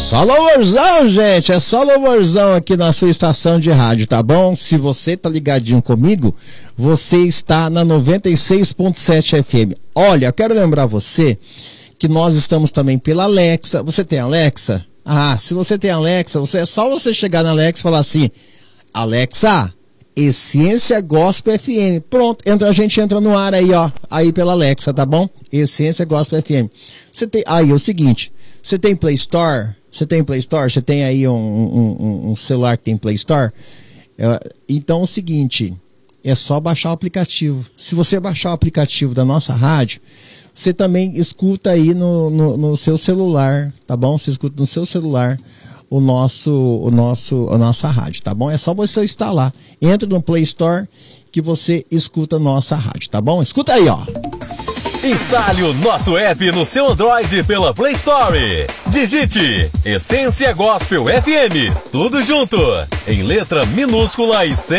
Só louvorzão, gente, é só louvorzão aqui na sua estação de rádio, tá bom? Se você tá ligadinho comigo, você está na 96.7 FM. Olha, eu quero lembrar você que nós estamos também pela Alexa. Você tem Alexa? Ah, se você tem Alexa, é só você chegar na Alexa e falar assim: Alexa, Essência Gospel FM. Pronto, a gente entra no ar aí, ó, aí pela Alexa, tá bom? Essência Gospel FM. Você tem, aí é o seguinte, você tem Play Store? Você tem Play Store? Você tem aí um celular que tem Play Store? Então é o seguinte, é só baixar o aplicativo. Se você baixar o aplicativo da nossa rádio, você também escuta aí no seu celular, tá bom? Você escuta no seu celular a nossa rádio, tá bom? É só você instalar. Entra no Play Store que você escuta a nossa rádio, tá bom? Escuta aí, ó. Instale o nosso app no seu Android pela Play Store. Digite Essência Gospel FM, tudo junto, em letra minúscula e sem